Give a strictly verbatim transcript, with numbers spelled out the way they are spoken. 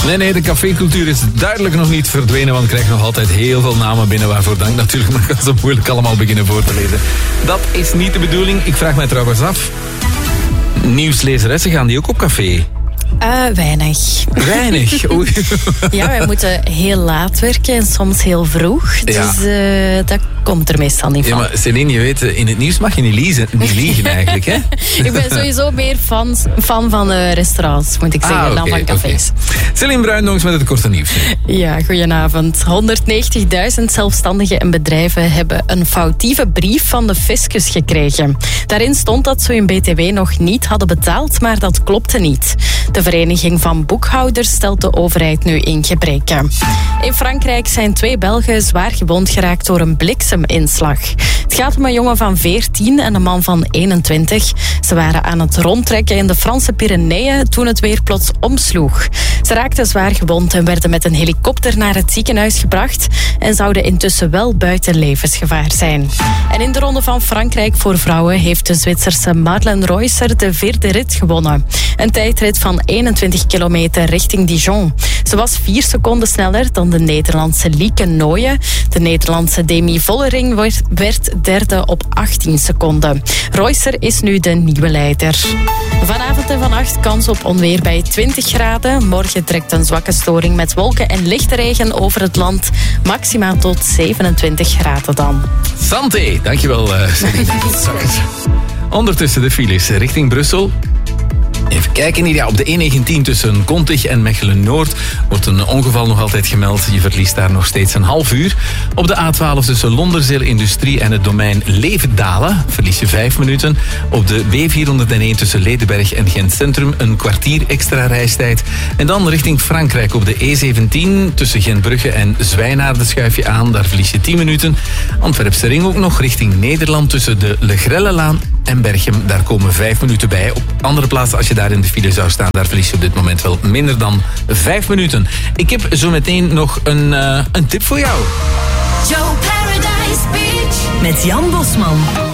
Nee, nee, de cafécultuur is duidelijk nog niet verdwenen, want ik krijg nog altijd heel veel namen binnen, waarvoor dank natuurlijk, maar ik kan zo moeilijk allemaal beginnen voor te lezen. Dat is niet de bedoeling. Ik vraag mij trouwens af, nieuwslezeressen, gaan die ook op café? Uh, weinig. Weinig? Oei. Ja, wij moeten heel laat werken en soms heel vroeg. Dus ja. uh, dat komt er meestal niet van. Ja, maar Céline, je weet, in het nieuws mag je niet liegen, niet liegen eigenlijk, hè? Ik ben sowieso meer fan, fan van uh, restaurants, moet ik zeggen, ah, okay, dan van cafés. Okay. Céline Bruin nog eens met het korte nieuws. Ja, goedenavond. honderdnegentigduizend zelfstandigen en bedrijven hebben een foutieve brief van de fiscus gekregen. Daarin stond dat ze hun B T W nog niet hadden betaald, maar dat klopte niet. De Vereniging van Boekhouders stelt de overheid nu in gebreke. In Frankrijk zijn twee Belgen zwaar gewond geraakt door een blikseminslag. Het gaat om een jongen van veertien en een man van eenentwintig. Ze waren aan het rondtrekken in de Franse Pyreneeën toen het weer plots omsloeg. Ze raakten zwaar gewond en werden met een helikopter naar het ziekenhuis gebracht en zouden intussen wel buiten levensgevaar zijn. En in de Ronde van Frankrijk voor vrouwen heeft de Zwitserse Madeleine Reusser de vierde rit gewonnen. Een tijdrit van eenentwintig kilometer richting Dijon. Ze was vier seconden sneller dan de Nederlandse Lieke Nooyen. De Nederlandse Demi Vollering werd, werd derde op achttien seconden. Reusser is nu de nieuwe leider. Vanavond en vannacht kans op onweer bij twintig graden. Morgen trekt een zwakke storing met wolken en lichte regen over het land. Maximaal tot zevenentwintig graden dan. Santé, dankjewel. Uh, Ondertussen de files richting Brussel. Even kijken hier. Ja, op de E negentien tussen Kontig en Mechelen-Noord wordt een ongeval nog altijd gemeld. Je verliest daar nog steeds een half uur. Op de A twaalf tussen Londerzeel Industrie en het domein Levendalen verlies je vijf minuten. Op de B vierhonderdéén tussen Ledenberg en Gent Centrum een kwartier extra reistijd. En dan richting Frankrijk op de E zeventien tussen Gentbrugge en Zwijnaarden schuif je aan. Daar verlies je tien minuten. Antwerpse Ring ook nog richting Nederland tussen de Le Grellelaan en Berchem. Daar komen vijf minuten bij. Op andere plaatsen, als je daar in de file zou staan, daar verlies je op dit moment wel minder dan vijf minuten. Ik heb zo meteen nog een, uh, een tip voor jou. Joe Paradise Beach met Jan Bosman.